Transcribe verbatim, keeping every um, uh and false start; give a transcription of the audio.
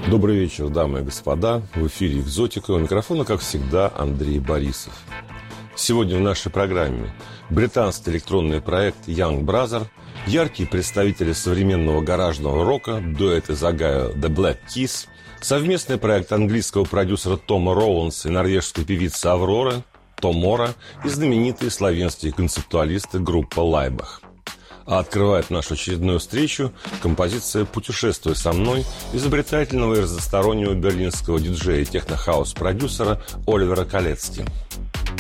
Добрый вечер, дамы и господа. В эфире «Экзотика». У микрофона, как всегда, Андрей Борисов. Сегодня в нашей программе британский электронный проект Young Brother, яркие представители современного гаражного рока, дуэт из Огайо The Black Keys, совместный проект английского продюсера Тома Роуэнса и норвежской певицы Авроры, Томора, и знаменитые славянские концептуалисты группа Лайбах. А открывает нашу очередную встречу композиция «Путешествуй со мной» изобретательного и разностороннего берлинского диджея и техно-хаус-продюсера Оливера Колецки.